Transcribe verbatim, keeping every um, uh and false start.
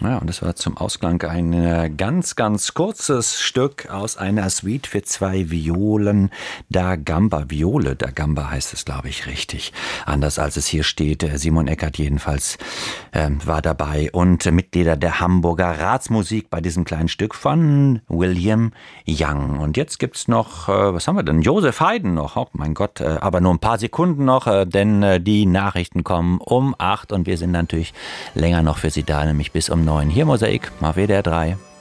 Ja, und das war zum Ausklang ein äh, ganz, ganz kurzes Stück aus einer Suite für zwei Violen da Gamba. Viole da Gamba heißt es, glaube ich, richtig. Anders als es hier steht. Simon Eckert jedenfalls äh, war dabei und Mitglieder der Hamburger Ratsmusik bei diesem kleinen Stück von William Young. Und jetzt gibt's noch, äh, was haben wir denn? Joseph Haydn noch. Oh mein Gott, äh, aber nur ein paar Sekunden noch, äh, denn äh, die Nachrichten kommen um acht und wir sind natürlich länger noch für Sie da, nämlich bis um neun. Hier Mosaik, mal W D R drei.